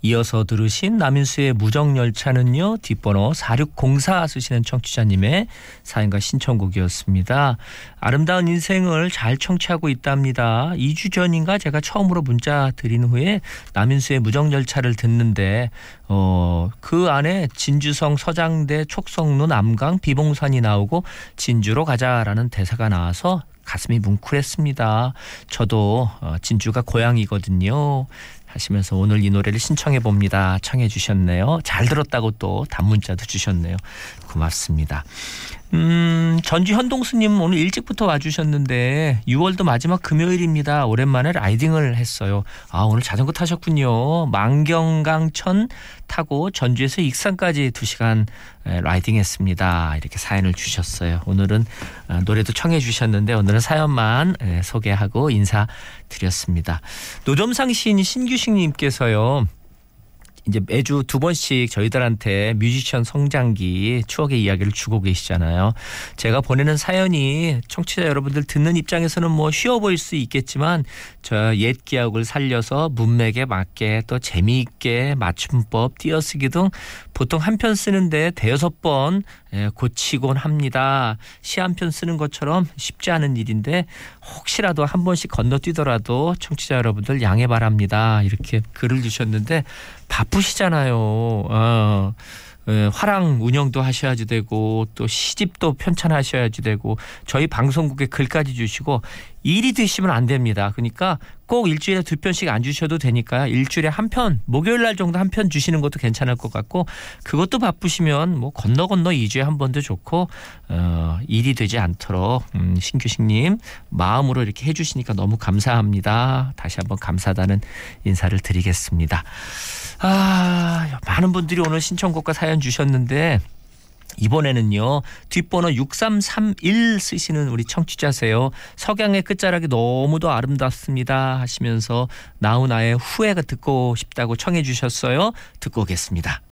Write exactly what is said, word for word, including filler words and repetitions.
이어서 들으신 남인수의 무정열차는요. 뒷번호 사육공사 쓰시는 청취자님의 사연과 신청곡이었습니다. 아름다운 인생을 잘 청취하고 있답니다. 이 주 전인가 제가 처음으로 문자 드린 후에 남인수의 무정열차를 듣는데 어, 그 안에 진주성, 서장대, 촉성로, 남강, 비봉산이 나오고 진주로 가자라는 대사가 나와서 가슴이 뭉클했습니다. 저도 진주가 고향이거든요. 하시면서 오늘 이 노래를 신청해 봅니다. 청해 주셨네요. 잘 들었다고 또 단문자도 주셨네요. 고맙습니다. 음, 전주 현동수님 오늘 일찍부터 와주셨는데 유월도 마지막 금요일입니다. 오랜만에 라이딩을 했어요. 아, 오늘 자전거 타셨군요. 만경강천 타고 전주에서 익산까지 두 시간 라이딩했습니다. 이렇게 사연을 주셨어요. 오늘은 노래도 청해 주셨는데 오늘은 사연만 소개하고 인사드렸습니다. 노점상 시인 신규식님께서요. 이제 매주 두 번씩 저희들한테 뮤지션 성장기 추억의 이야기를 주고 계시잖아요. 제가 보내는 사연이 청취자 여러분들 듣는 입장에서는 뭐 쉬워 보일 수 있겠지만 저 옛 기억을 살려서 문맥에 맞게 또 재미있게 맞춤법 띄어쓰기 등 보통 한 편 쓰는데 대여섯 번 고치곤 합니다. 시 한 편 쓰는 것처럼 쉽지 않은 일인데 혹시라도 한 번씩 건너뛰더라도 청취자 여러분들 양해 바랍니다. 이렇게 글을 주셨는데 바쁘시잖아요. 어, 예, 화랑 운영도 하셔야지 되고 또 시집도 편찬하셔야지 되고 저희 방송국에 글까지 주시고 일이 되시면 안 됩니다. 그러니까 꼭 일주일에 두 편씩 안 주셔도 되니까요. 일주일에 한 편, 목요일 날 정도 한 편 주시는 것도 괜찮을 것 같고 그것도 바쁘시면 뭐 건너 건너 이 주에 한 번도 좋고 어, 일이 되지 않도록 음, 신규식님 마음으로 이렇게 해주시니까 너무 감사합니다. 다시 한번 감사하다는 인사를 드리겠습니다. 아, 많은 분들이 오늘 신청곡과 사연 주셨는데 이번에는요. 뒷번호 육삼삼일 쓰시는 우리 청취자세요. 석양의 끝자락이 너무도 아름답습니다 하시면서 나훈아의 후회가 듣고 싶다고 청해 주셨어요. 듣고 오겠습니다.